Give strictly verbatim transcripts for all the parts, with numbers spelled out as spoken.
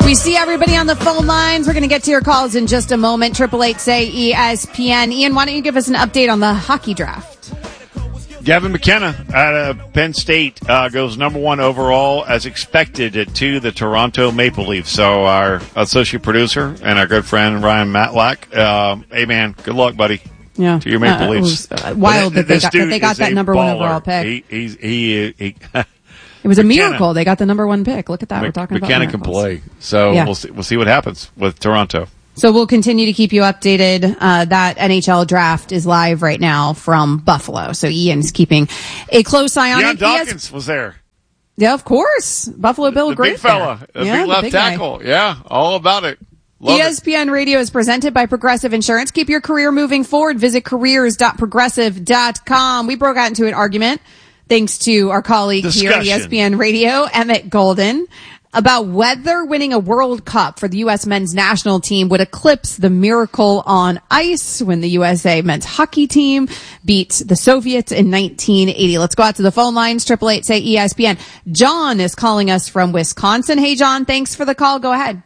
We see everybody on the phone lines. We're going to get to your calls in just a moment. Triple eight say E S P N. Ian, why don't you give us an update on the hockey draft? Gavin McKenna out of Penn State uh, goes number one overall as expected to the Toronto Maple Leafs. So our associate producer and our good friend Ryan Matlack, uh, hey man, good luck, buddy. Yeah, to your Maple uh, Leafs. It was uh, wild that they got, that they got that number baller. one overall pick. He, he's, he, he It was a McKenna. miracle. They got the number one pick. Look at that. Mc, We're talking McKenna about McKenna miracles. can play. So yeah. we'll see, we'll see what happens with Toronto. So we'll continue to keep you updated. Uh, that N H L draft is live right now from Buffalo. So Ian's keeping a close eye on Deion it. Dawkins has, was there. Yeah, of course. Buffalo Bill, the great big fella. there. The yeah, big left big tackle. Guy. Yeah, all about it. Love E S P N it. Radio is presented by Progressive Insurance. Keep your career moving forward. Visit careers dot progressive dot com. We broke out into an argument, thanks to our colleague Discussion. here at E S P N Radio, Emmett Golden, about whether winning a World Cup for the U S men's national team would eclipse the miracle on ice when the U S A men's hockey team beat the Soviets in nineteen eighty. Let's go out to the phone lines. Triple eight say E S P N. John is calling us from Wisconsin. Hey, John, thanks for the call. Go ahead.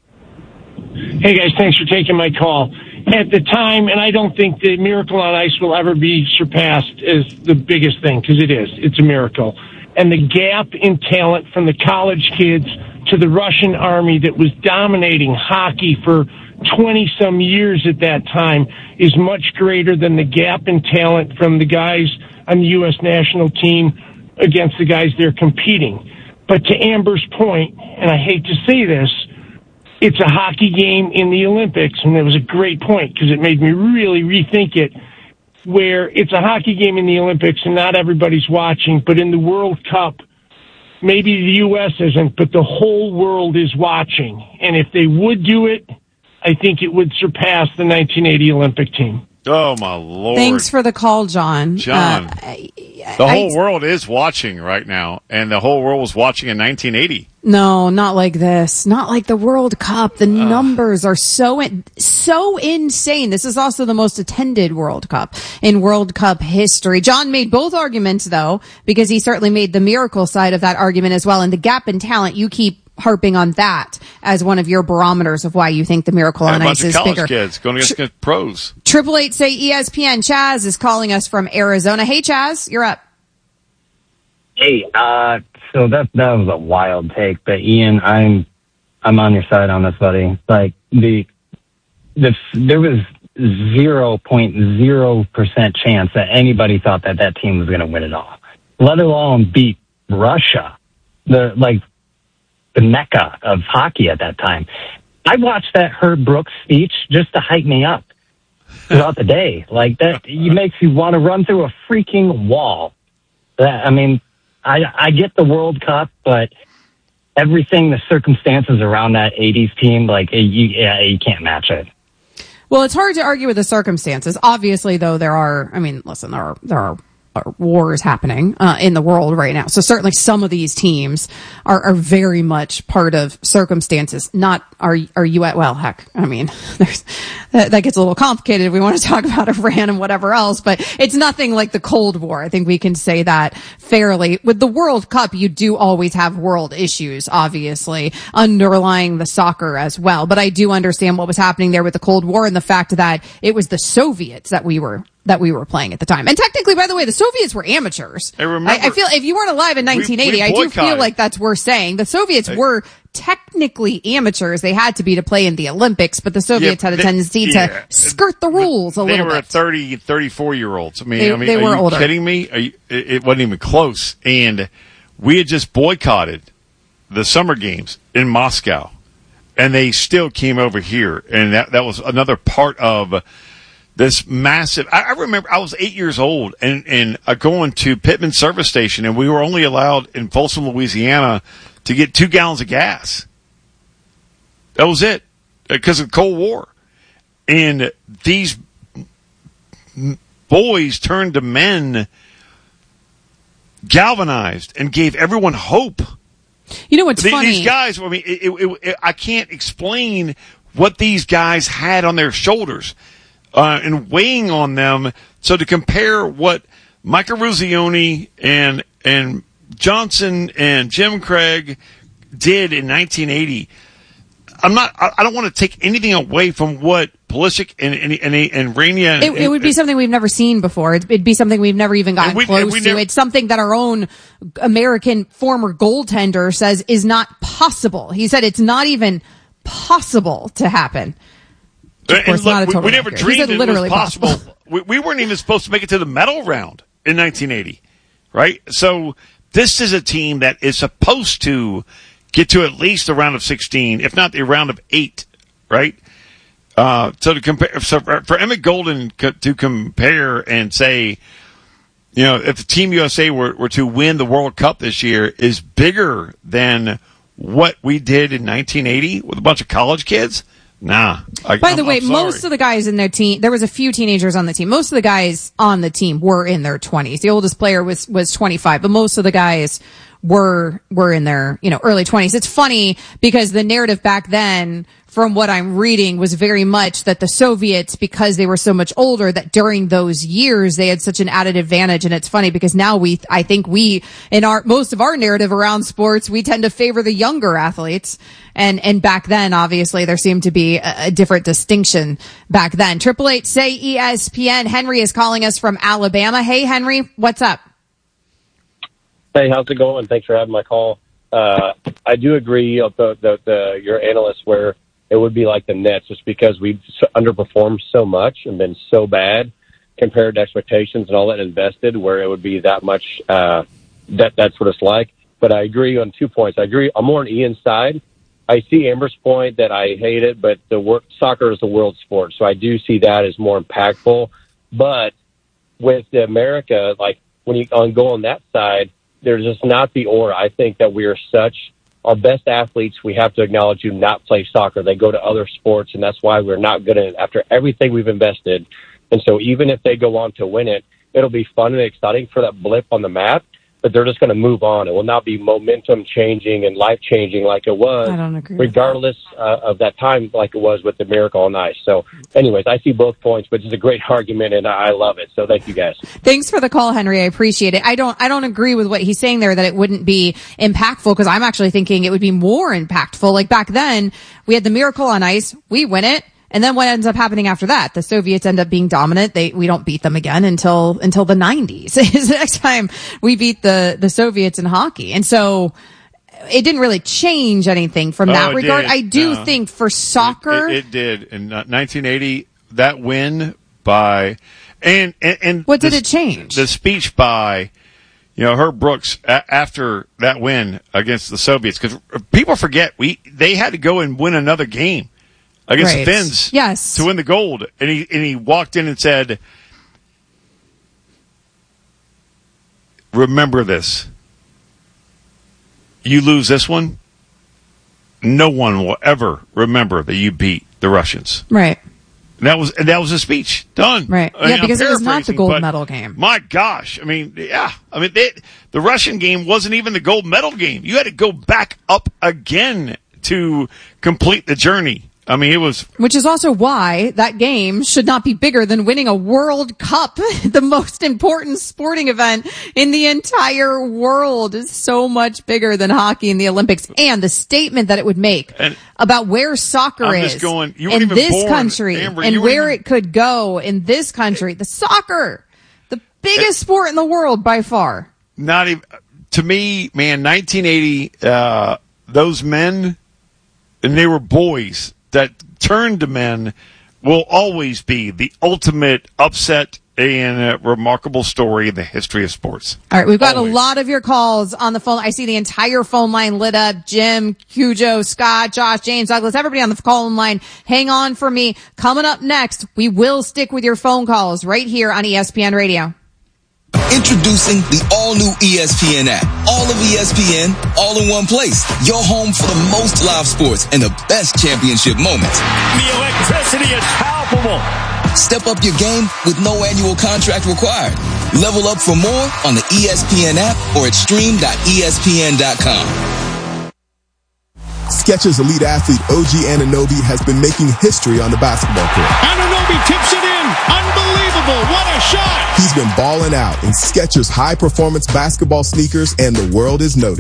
Hey, guys, thanks for taking my call. At the time, and I don't think the miracle on ice will ever be surpassed as the biggest thing, because it is. It's a miracle. And the gap in talent from the college kids to the Russian army that was dominating hockey for twenty-some years at that time is much greater than the gap in talent from the guys on the U S national team against the guys they're competing. But to Amber's point, and I hate to say this, it's a hockey game in the Olympics, and that was a great point because it made me really rethink it, where it's a hockey game in the Olympics and not everybody's watching, but in the World Cup, maybe the U S isn't, but the whole world is watching. And if they would do it, I think it would surpass the nineteen eighty Olympic team. Oh, my Lord. Thanks for the call, John. John, uh, I, the whole I, world is watching right now, and the whole world was watching in nineteen eighty. No, not like this. Not like the World Cup. The uh. numbers are so so insane. This is also the most attended World Cup in World Cup history. John made both arguments, though, because he certainly made the miracle side of that argument as well. And the gap in talent, you keep harping on that as one of your barometers of why you think the miracle on ice is college bigger. Kids going against Tri- pros. Triple eight say E S P N. Chaz is calling us from Arizona. Hey, Chaz, you're up. Hey, uh, so that that was a wild take, but Ian, I'm I'm on your side on this, buddy. Like the the there was zero point zero percent chance that anybody thought that that team was going to win it all, let alone beat Russia, the like the mecca of hockey at that time. I watched that Herb Brooks speech just to hype me up throughout the day. Like that, it makes you want to run through a freaking wall. That, I mean. I, I get the World Cup, but everything, the circumstances around that eighties team, like, you, yeah, you can't match it. Well, it's hard to argue with the circumstances. Obviously, though, there are, I mean, listen, there are, there are, are wars happening uh, in the world right now. So certainly some of these teams are, are very much part of circumstances. Not are, are you at, well, heck, I mean, there's, that, that gets a little complicated if we want to talk about Iran and whatever else, but it's nothing like the Cold War. I think we can say that fairly. With the World Cup, you do always have world issues, obviously, underlying the soccer as well. But I do understand what was happening there with the Cold War and the fact that it was the Soviets that we were that we were playing at the time. And technically, by the way, the Soviets were amateurs. Hey, remember, I, I feel if you weren't alive in nineteen eighty, we, we I do feel like that's worth saying. The Soviets hey. were technically amateurs. They had to be to play in the Olympics, but the Soviets yeah, had a they, tendency yeah. to skirt the rules a they little bit. They were thirty, thirty-four year olds. I mean, they, I mean, they are were you older. kidding me? Are you, it, it wasn't even close. And we had just boycotted the summer games in Moscow, and they still came over here. And that, that was another part of this massive. I, I remember I was eight years old and, and uh, going to Pittman service station, and we were only allowed in Folsom, Louisiana, to get two gallons of gas. That was it, because of the Cold War. And these boys turned to men, galvanized, and gave everyone hope. You know what's the, funny? These guys, I mean, it, it, it, I can't explain what these guys had on their shoulders uh, and weighing on them. So to compare what Mike Eruzione and and Johnson and Jim Craig did in nineteen eighty, I'm not. I, I don't want to take anything away from what Pulisic and and and, and Rania. It, it would be something we've never seen before. It'd, it'd be something we've never even gotten we, close to. Never, it's something that our own American former goaltender says is not possible. He said it's not even possible to happen. Of course, look, not a total we, we never record. dreamed it literally was possible. possible. we, we weren't even supposed to make it to the medal round in nineteen eighty, right? So this is a team that is supposed to get to at least the round of sixteen, if not the round of eight, right? Uh, so to compare, so for Emmett Golden co- to compare and say, you know, if the Team U S A were, were to win the World Cup this year is bigger than what we did in nineteen eighty with a bunch of college kids. Nah. I, By I'm, the way, I'm sorry. most of the guys in their team, there was a few teenagers on the team. Most of the guys on the team were in their twenties. The oldest player was, was twenty-five, but most of the guys were, were in their, you know, early twenties. It's funny because the narrative back then, from what I'm reading, was very much that the Soviets, because they were so much older, that during those years they had such an added advantage. And it's funny because now we, I think we, in our, most of our narrative around sports, we tend to favor the younger athletes. And, and back then, obviously, there seemed to be a, a different distinction back then. Triple eight say E S P N. Henry is calling us from Alabama. Hey, Henry, what's up? Hey, how's it going? Thanks for having my call. Uh, I do agree with the, the, the, your analyst where it would be like the Nets, just because we've underperformed so much and been so bad compared to expectations and all that invested, where it would be that much, uh, that, that's what it's like. But I agree on two points. I agree. I'm more on Ian's side. I see Amber's point that I hate it, but the work, soccer is the world sport. So I do see that as more impactful. But with America, like when you on go on that side, there's just not the aura. I think that we are such, our best athletes, we have to acknowledge, do not play soccer. They go to other sports, and that's why we're not good at it after everything we've invested. And so even if they go on to win it, it'll be fun and exciting for that blip on the map, but they're just going to move on. It will not be momentum changing and life changing like it was, I don't agree regardless uh, of that time, like it was with the Miracle on Ice. So anyways, I see both points, but it's a great argument and I love it. So thank you guys. Thanks for the call, Henry. I appreciate it. I don't, I don't agree with what he's saying there, that it wouldn't be impactful, because I'm actually thinking it would be more impactful. Like back then, we had the Miracle on Ice, we win it. And then what ends up happening after that? The Soviets end up being dominant. They, we don't beat them again until, until the nineties is the next time we beat the, the Soviets in hockey. And so it didn't really change anything from oh, that regard. Did. I do no. think for soccer. It, it, it did. In nineteen eighty, that win by, and, and, and what did the, it change? The speech by, you know, Herb Brooks a- after that win against the Soviets, because people forget we, they had to go and win another game against right. the Finns, yes, to win the gold. And he and he walked in and said, "Remember this. You lose this one, no one will ever remember that you beat the Russians." Right. And that was and that was a speech done. Right. I Yeah, mean, because I'm it was not the paraphrasing, gold but medal game. My gosh. I mean, yeah. I mean, they, the Russian game wasn't even the gold medal game. You had to go back up again to complete the journey. I mean, it was... Which is also why that game should not be bigger than winning a World Cup. The most important sporting event in the entire world is so much bigger than hockey in the Olympics. And the statement that it would make and about where soccer I'm is just going, you in even this born, country, Amber, and where even, it could go in this country. The soccer, the biggest it, sport in the world by far. Not even... To me, man, nineteen eighty, uh, those men, and they were boys that turned to men, will always be the ultimate upset and a remarkable story in the history of sports. All right, we've got always. a lot of your calls on the phone. I see the entire phone line lit up. Jim, Cujo, Scott, Josh, James, Douglas, everybody on the call line. Hang on for me. Coming up next, we will stick with your phone calls right here on E S P N Radio. Introducing the all-new E S P N app. All of E S P N, all in one place. Your home for the most live sports and the best championship moments. The electricity is palpable. Step up your game with no annual contract required. Level up for more on the E S P N app or at stream dot E S P N dot com. Skechers elite athlete O G Anunoby has been making history on the basketball court. Anunoby tips it in. Unbelievable. What a shot. He's been balling out in Skechers high-performance basketball sneakers, and the world is noticed. But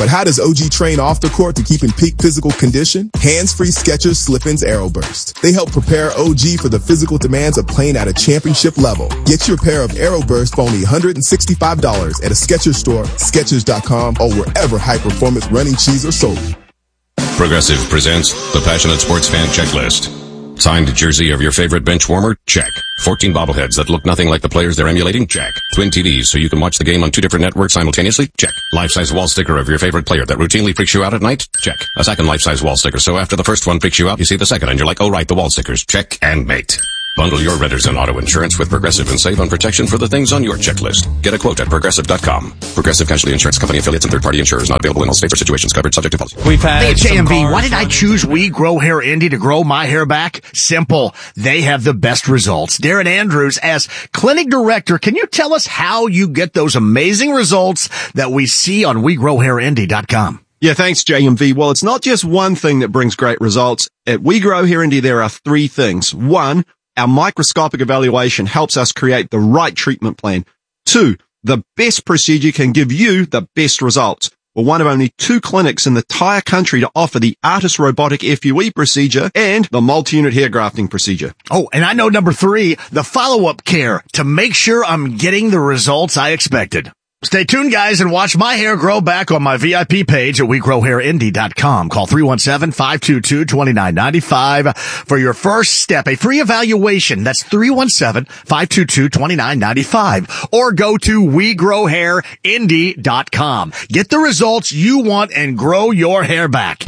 But how does O G train off the court to keep in peak physical condition? Hands-free Skechers Slip-ins Aeroburst. They help prepare O G for the physical demands of playing at a championship level. Get your pair of Aeroburst for only one hundred sixty-five dollars at a Skechers store, Skechers dot com, or wherever high-performance running shoes are sold. Progressive presents the Passionate Sports Fan Checklist. Signed jersey of your favorite bench warmer? Check. fourteen bobbleheads that look nothing like the players they're emulating? Check. Twin T Vs so you can watch the game on two different networks simultaneously? Check. Life-size wall sticker of your favorite player that routinely freaks you out at night? Check. A second life-size wall sticker so after the first one freaks you out, you see the second and you're like, oh right, the wall stickers. Check and mate. Bundle your renters and auto insurance with Progressive and save on protection for the things on your checklist. Get a quote at Progressive dot com. Progressive Casualty Insurance Company affiliates and third-party insurers not available in all states or situations covered subject to policy. We've had hey, J M V, why did I choose We Grow Hair Indy to grow my hair back? Simple. They have the best results. Darren Andrews, as clinic director, can you tell us how you get those amazing results that we see on We Grow Hair Indy dot com? Yeah, thanks, J M V. Well, it's not just one thing that brings great results. At We Grow Hair Indy, there are three things. One, our microscopic evaluation helps us create the right treatment plan. Two, the best procedure can give you the best results. We're one of only two clinics in the entire country to offer the Artis robotic F U E procedure and the multi-unit hair grafting procedure. Oh, and I know number three, the follow-up care to make sure I'm getting the results I expected. Stay tuned, guys, and watch my hair grow back on my V I P page at We Grow Hair Indy dot com. Call three one seven, five two two, two nine nine five for your first step, a free evaluation. That's three one seven, five two two, two nine nine five. Or go to We Grow Hair Indy dot com. Get the results you want and grow your hair back.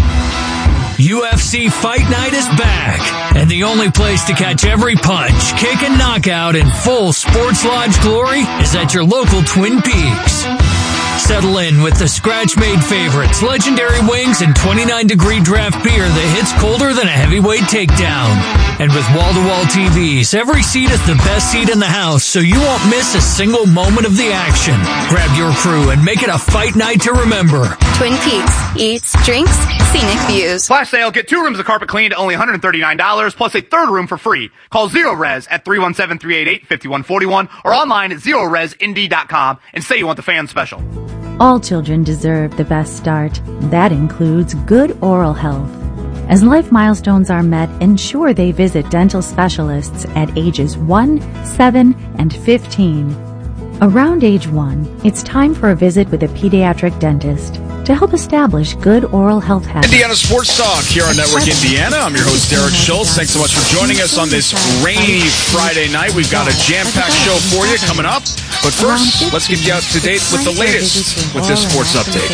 U F C Fight Night is back, and the only place to catch every punch, kick, and knockout in full Sports Lodge glory is at your local Twin Peaks. Settle in with the scratch-made favorites, legendary wings, and twenty-nine degree draft beer that hits colder than a heavyweight takedown. And with wall-to-wall T Vs, every seat is the best seat in the house, so you won't miss a single moment of the action. Grab your crew and make it a fight night to remember. Twin Peaks. Eats, drinks, scenic views. Flash sale. Get two rooms of carpet cleaned, only one hundred thirty-nine dollars, plus a third room for free. Call Zero Res at three one seven, three eight eight, five one four one or online at zero res indy dot com and say you want the fan special. All children deserve the best start. That includes good oral health. As life milestones are met, ensure they visit dental specialists at ages one, seven, and fifteen. Around age one, it's time for a visit with a pediatric dentist to help establish good oral health habits. Indiana Sports Talk here on Network Indiana. I'm your host, Derek Schultz. Thanks so much for joining us on this rainy Friday night. We've got a jam-packed show for you coming up. But first, let's get you up to date with the latest with this sports update.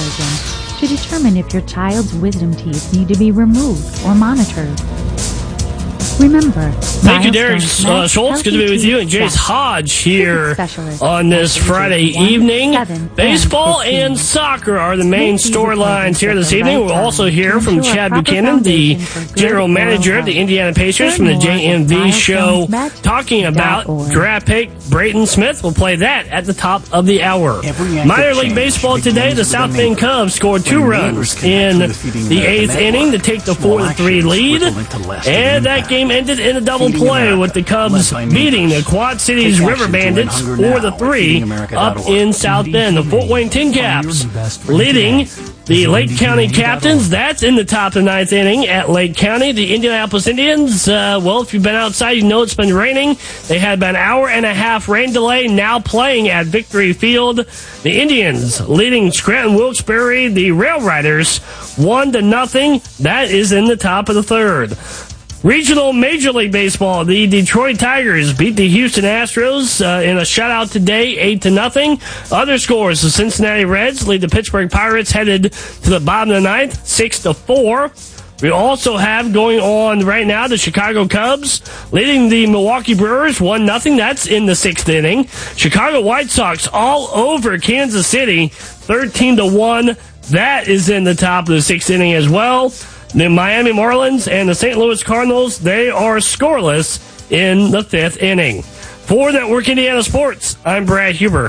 To determine if your child's wisdom teeth need to be removed or monitored. Remember, thank you, Derek uh, Schultz. Good to be with you. And Jace Hodge here on this Friday evening. Baseball and soccer are the main storylines here this evening. We'll also hear from Chad Buchanan, the general manager of the Indiana Pacers from the J M V show, talking about draft pick Brayton Smith. We'll play that at the top of the hour. Minor League Baseball today, the South Bend Cubs scored two runs in the eighth inning to take the four to three lead. And that game ended in a double play with the Cubs beating the Quad Cities River Bandits four to three up in South Bend. The Fort Wayne Tin Caps leading the Lake County Captains. That's in the top of the ninth inning at Lake County. The Indianapolis Indians, uh, well, if you've been outside, you know it's been raining. They had about an hour and a half rain delay, now playing at Victory Field. The Indians leading Scranton Wilkes-Barre, the Rail Riders, one to nothing. That is in the top of the third. Regional Major League Baseball, the Detroit Tigers beat the Houston Astros uh, in a shutout today, eight to nothing. Other scores, the Cincinnati Reds lead the Pittsburgh Pirates headed to the bottom of the ninth, six to four. We also have going on right now the Chicago Cubs leading the Milwaukee Brewers one nothing. That's in the sixth inning. Chicago White Sox all over Kansas City, thirteen to one. That is in the top of the sixth inning as well. The Miami Marlins and the Saint Louis Cardinals, they are scoreless in the fifth inning. For Network Indiana Sports, I'm Brad Huber.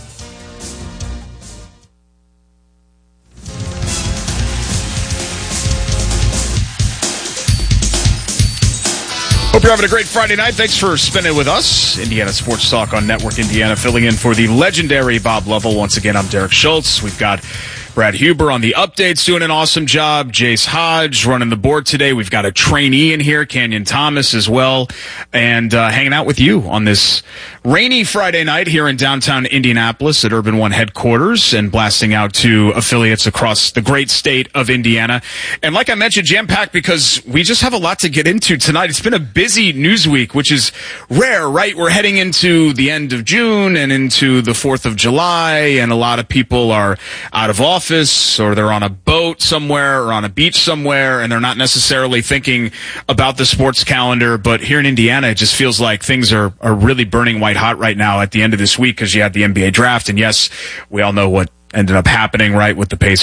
Hope you're having a great Friday night. Thanks for spending it with us. Indiana Sports Talk on Network Indiana, filling in for the legendary Bob Lovell. Once again, I'm Derek Schultz. We've got Brad Huber on the updates, doing an awesome job. Jace Hodge running the board today. We've got a trainee in here, Canyon Thomas as well, and uh, hanging out with you on this rainy Friday night here in downtown Indianapolis at Urban One headquarters, and blasting out to affiliates across the great state of Indiana. And like I mentioned, jam-packed because we just have a lot to get into tonight. It's been a busy news week, which is rare, right? We're heading into the end of June and into the fourth of July, and a lot of people are out of office, or they're on a boat somewhere or on a beach somewhere, and they're not necessarily thinking about the sports calendar. But here in Indiana, it just feels like things are, are really burning white hot right now at the end of this week, because you had the N B A draft, and yes, we all know what ended up happening, right, with the Pacers.